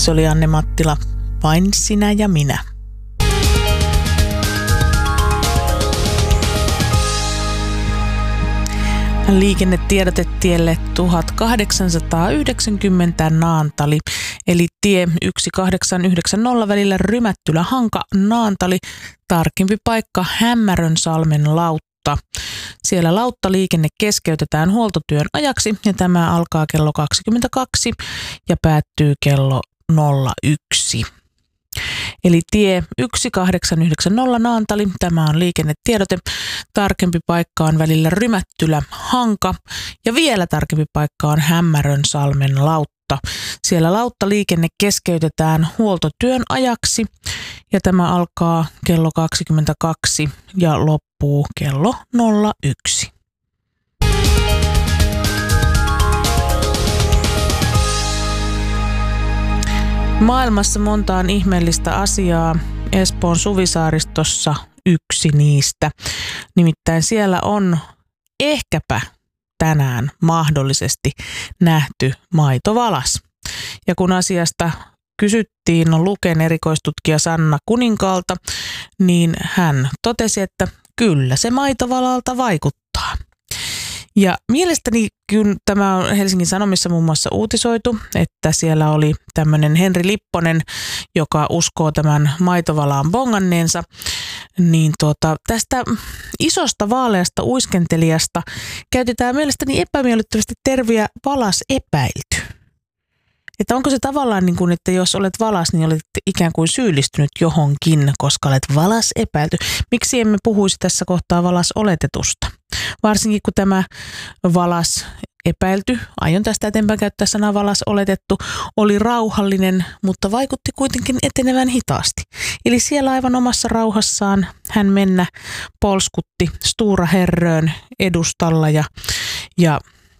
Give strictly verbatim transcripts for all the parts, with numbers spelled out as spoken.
Se oli Anne Mattila, Vain sinä ja minä. Liikennetiedotetielle tuhatkahdeksansataayhdeksänkymmentä Naantali, eli tie yksi kahdeksan yhdeksän nolla välillä Rymättylä-Hanka-Naantali, tarkempi paikka Hämmärönsalmen lautta. Siellä lauttaliikenne keskeytetään huoltotyön ajaksi ja tämä alkaa kello kaksikymmentäkaksi ja päättyy kello nolla yksi. Eli tie yksi kahdeksan yhdeksän nolla Naantali, tämä on liikennetiedote. Tarkempi paikka on välillä Rymättylä-Hanka ja vielä tarkempi paikka on Hämmärönsalmen lautta. Siellä lauttaliikenne keskeytetään huoltotyön ajaksi ja tämä alkaa kello kaksikymmentäkaksi ja loppuu kello nolla yksi. Maailmassa montaan ihmeellistä asiaa, Espoon Suvisaaristossa yksi niistä. Nimittäin siellä on ehkäpä tänään mahdollisesti nähty maitovalas. Ja kun asiasta kysyttiin Luken erikoistutkija Sanna Kuninkaalta, niin hän totesi, että kyllä se maitovalalta vaikuttaa. Ja mielestäni kun tämä on Helsingin Sanomissa muun muassa uutisoitu, että siellä oli tämmöinen Henri Lipponen, joka uskoo tämän maitovalaan bonganneensa, niin tuota, tästä isosta vaaleasta uiskentelijasta käytetään mielestäni epämiellyttävästi terviä valas epäilty. Että onko se tavallaan niin kuin, että jos olet valas, niin olet ikään kuin syyllistynyt johonkin, koska olet valas epäilty. Miksi emme puhuisi tässä kohtaa valas oletetusta? Varsinkin kun tämä valas epäilty, aion tästä eteenpäin käyttää sanaa valas oletettu, oli rauhallinen, mutta vaikutti kuitenkin etenevän hitaasti. Eli siellä aivan omassa rauhassaan hän mennä polskutti Stora Herrön edustalla ja, ja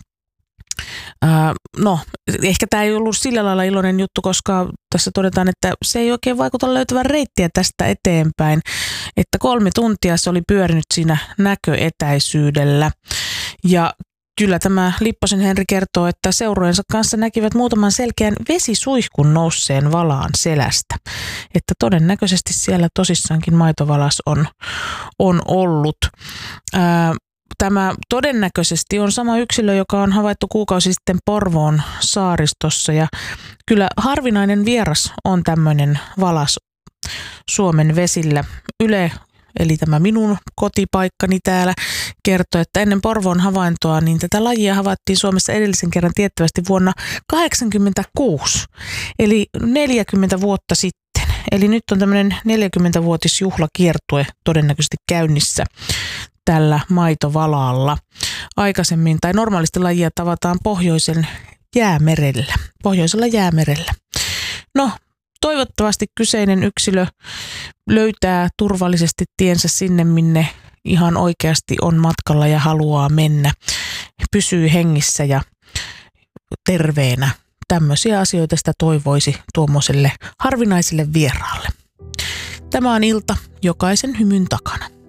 Äh, no, ehkä tämä ei ollut sillä lailla iloinen juttu, koska tässä todetaan, että se ei oikein vaikuta löytävän reittiä tästä eteenpäin. Että kolme tuntia se oli pyörinyt siinä näköetäisyydellä. Ja kyllä tämä Lipposen Henri kertoo, että seurojensa kanssa näkivät muutaman selkeän vesisuihkun nousseen valaan selästä. Että todennäköisesti siellä tosissaankin maitovalas on, on ollut. Äh, Tämä todennäköisesti on sama yksilö, joka on havaittu kuukausi sitten Porvoon saaristossa ja kyllä harvinainen vieras on tämmöinen valas Suomen vesillä. Yle, eli tämä minun kotipaikkani täällä, kertoo, että ennen Porvoon havaintoa niin tätä lajia havaittiin Suomessa edellisen kerran tiettävästi vuonna tuhatyhdeksänsataakahdeksankymmentäkuusi, eli neljäkymmentä vuotta sitten. Eli nyt on tämmöinen neljäkymmentävuotisjuhlakiertue todennäköisesti käynnissä tällä maitovalalla. Aikaisemmin tai normaalisti lajia tavataan pohjoisen jäämerellä, pohjoisella jäämerellä. No, toivottavasti kyseinen yksilö löytää turvallisesti tiensä sinne, minne ihan oikeasti on matkalla ja haluaa mennä. Pysyy hengissä ja terveenä. Tämmöisiä asioita sitä toivoisi tuommoiselle harvinaiselle vieraalle. Tämä on ilta jokaisen hymyn takana.